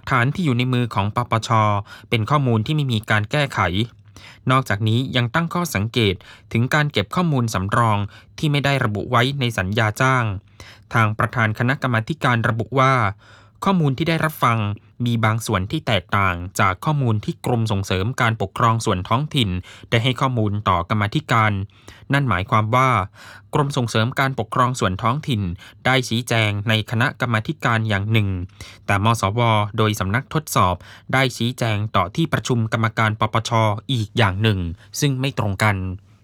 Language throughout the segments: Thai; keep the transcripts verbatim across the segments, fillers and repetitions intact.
ฐานที่อยู่ในมือของปปช.เป็นข้อมูลที่ไม่มีการแก้ไขนอกจากนี้ยังตั้งข้อสังเกตถึงการเก็บข้อมูลสำรองที่ไม่ได้ระบุไว้ในสัญญาจ้างทางประธานคณะกรรมาธิการระบุว่าข้อมูลที่ได้รับฟังมีบางส่วนที่แตกต่างจากข้อมูลที่กรมส่งเสริมการปกครองส่วนท้องถิ่นได้ให้ข้อมูลต่อกรรมาธิการนั่นหมายความว่ากรมส่งเสริมการปกครองส่วนท้องถิ่นได้ชี้แจงในคณะกรรมาธิการอย่างหนึ่งแต่มสวโดยสำนักทดสอบได้ชี้แจงต่อที่ประชุมกรรมการปปช.อีกอย่างหนึ่งซึ่งไม่ตรงกัน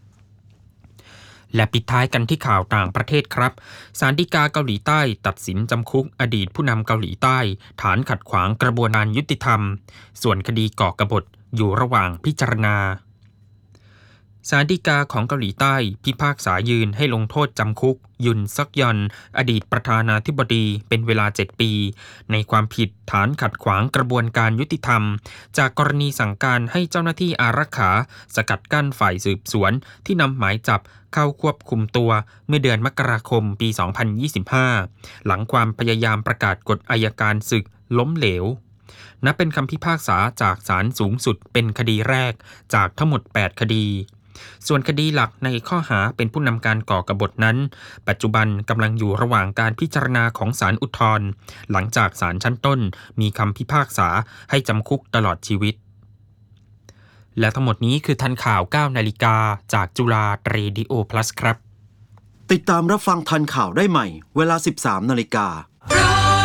และปิดท้ายกันที่ข่าวต่างประเทศครับศาลฎีกาเกาหลีใต้ตัดสินจำคุกอดีตผู้นำเกาหลีใต้ฐานขัดขวางกระบวนการยุติธรรมส่วนคดีก่อกบฏอยู่ระหว่างพิจารณาศาลฎีกาของเกาหลีใต้พิพากษายืนให้ลงโทษจำคุกยุนซักยอนอดีตประธานาธิบดีเป็นเวลาเจ็ดปีในความผิดฐานขัดขวางกระบวนการยุติธรรมจากกรณีสั่งการให้เจ้าหน้าที่อารักขาสกัดกั้นฝ่ายสืบสวนที่นำหมายจับเข้าควบคุมตัวเมื่อเดือนมกราคมปีสองพันยี่สิบห้าหลังความพยายามประกาศกฎอัยการศึกล้มเหลวนับเป็นคำพิพากษาจากศาลสูงสุดเป็นคดีแรกจากทั้งหมดแปดคดีส่วนคดีหลักในข้อหาเป็นผู้นำการก่อกบฏนั้นปัจจุบันกำลังอยู่ระหว่างการพิจารณาของศาลอุทธรณ์หลังจากศาลชั้นต้นมีคำพิพากษาให้จำคุกตลอดชีวิตและทั้งหมดนี้คือทันข่าวเก้านาฬิกาจากจุฬาเรดิโอ Plus ครับติดตามรับฟังทันข่าวได้ใหม่เวลา สิบสามนาฬิกา